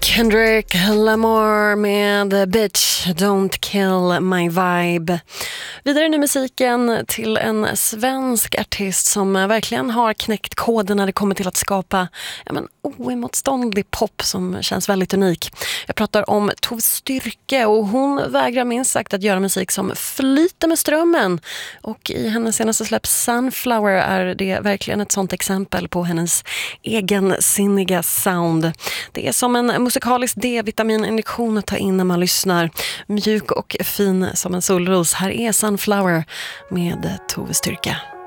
Kendrick Lamar med Bitch Don't Kill My Vibe. Vidare nu musiken till en svensk artist som verkligen har knäckt koden när det kommer till att skapa oemotståndlig pop som känns väldigt unik. Jag pratar om Tove Styrke och hon vägrar minst sagt att göra musik som flyter med strömmen. Och i hennes senaste släpp Sunflower är det verkligen ett sånt exempel på hennes egensinniga sound. Det är som en musikalisk D-vitamininjektion att ta in när man lyssnar. Mjuk och fin som en solros. Här är Sunflower med Tove Styrke.